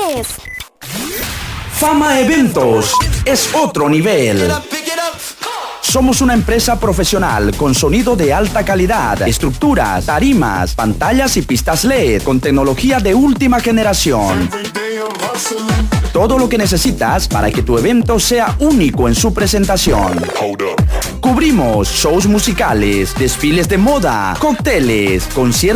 es. Fama Eventos es otro nivel. Somos una empresa profesional con sonido de alta calidad, estructuras, tarimas, pantallas y pistas LED con tecnología de última generación. Todo lo que necesitas para que tu evento sea único en su presentación. Cubrimos shows musicales, desfiles de moda, cócteles, conciertos